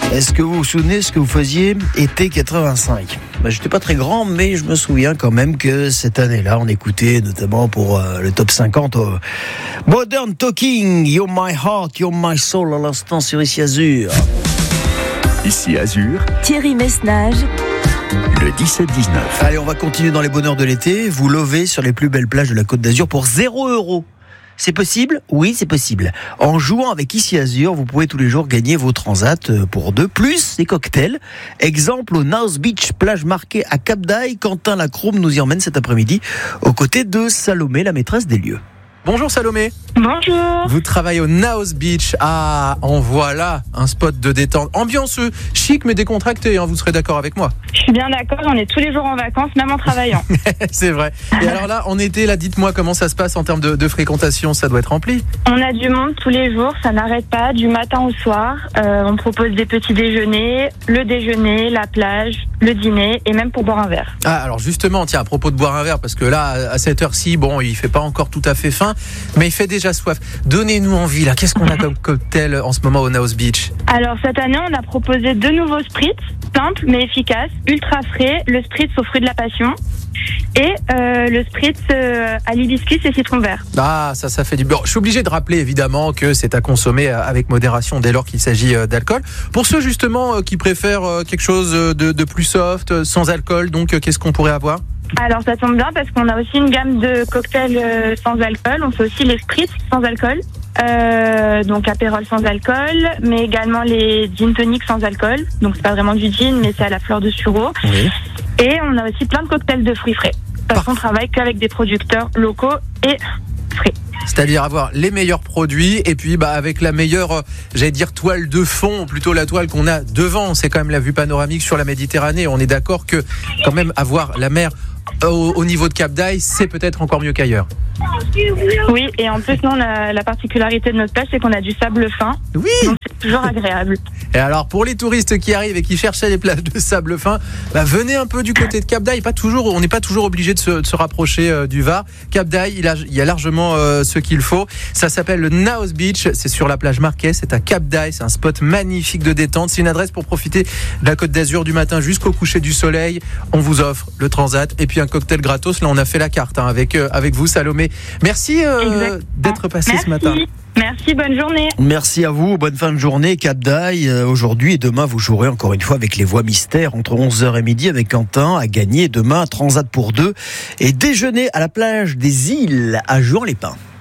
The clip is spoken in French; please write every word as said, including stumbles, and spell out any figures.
Est-ce que vous vous souvenez ce que vous faisiez été quatre-vingt-cinq? Ben, j'étais pas très grand, mais je me souviens quand même que cette année-là, on écoutait notamment pour euh, le top cinquante euh, Modern Talking, You're My Heart, You're My Soul, à l'instant sur Ici Azur. Ici Azur, Thierry Messnage, le dix-sept dix-neuf. Allez, on va continuer dans les bonheurs de l'été. Vous lovez sur les plus belles plages de la Côte d'Azur pour zéro euro. C'est possible? Oui, c'est possible. En jouant avec Ici Azur, vous pouvez tous les jours gagner vos transats pour deux, plus des cocktails. Exemple au Naos Beach, plage marquée à Cap d'Aille. Quentin Lacrome nous y emmène cet après-midi aux côtés de Salomé, la maîtresse des lieux. Bonjour Salomé. Bonjour. Vous travaillez au Naos Beach. Ah, en voilà un spot de détente. Ambiance chic mais décontractée, hein, vous serez d'accord avec moi? Je suis bien d'accord, on est tous les jours en vacances, même en travaillant. C'est vrai. Et alors là, en été, là, dites-moi comment ça se passe en termes de, de fréquentation, ça doit être rempli? On a du monde tous les jours, ça n'arrête pas, du matin au soir. Euh, on propose des petits déjeuners, le déjeuner, la plage, le dîner et même pour boire un verre. Ah, alors justement, tiens, à propos de boire un verre, parce que là, à cette heure-ci, bon, il fait pas encore tout à fait faim, mais il fait déjà soif. Donnez-nous envie, là. Qu'est-ce qu'on a comme cocktail en ce moment au Naos Beach? Alors cette année, on a proposé deux nouveaux spritz, simples mais efficaces, ultra frais, le spritz aux fruits de la passion et euh, le spritz euh, à l'hibiscus et citron vert. Ah, ça, ça fait du bien. Je suis obligé de rappeler évidemment que c'est à consommer avec modération dès lors qu'il s'agit d'alcool. Pour ceux justement qui préfèrent quelque chose de, de plus soft, sans alcool, donc qu'est-ce qu'on pourrait avoir? Alors ça tombe bien parce qu'on a aussi une gamme de cocktails euh, sans alcool. On fait aussi les spritz sans alcool, euh, donc apérol sans alcool, mais également les gin tonic sans alcool. Donc c'est pas vraiment du gin, mais c'est à la fleur de sureau. Oui. Et on a aussi plein de cocktails de fruits frais. Parce qu'on travaille qu'avec des producteurs locaux et frais. C'est-à-dire avoir les meilleurs produits et puis bah avec la meilleure, j'allais dire toile de fond, plutôt la toile qu'on a devant. C'est quand même la vue panoramique sur la Méditerranée. On est d'accord que quand même avoir la mer au, au niveau de Cap d'Aille, c'est peut-être encore mieux qu'ailleurs. Oui, et en plus, nous, on a la particularité de notre plage, c'est qu'on a du sable fin. Oui. Donc c'est toujours agréable. Et alors, pour les touristes qui arrivent et qui cherchaient les plages de sable fin, bah venez un peu du côté de Cap d'Aille. Pas toujours, on n'est pas toujours obligé de se, de se rapprocher euh, du Var. Cap d'Aille, il, a, il y a largement euh, ce qu'il faut. Ça s'appelle le Naos Beach. C'est sur la plage Marquet. C'est à Cap d'Aille. C'est un spot magnifique de détente. C'est une adresse pour profiter de la Côte d'Azur du matin jusqu'au coucher du soleil. On vous offre le transat et puis un cocktail gratos. Là, on a fait la carte hein, avec euh, avec vous, Salomé. Merci euh, d'être passé Merci. ce matin. Merci, bonne journée. Merci à vous, bonne fin de journée, Cap d'Aille. Euh, aujourd'hui et demain, vous jouerez encore une fois avec les voix mystères entre onze heures et midi avec Quentin à gagner demain, transat pour deux et déjeuner à la plage des îles à Juan-les-Pins.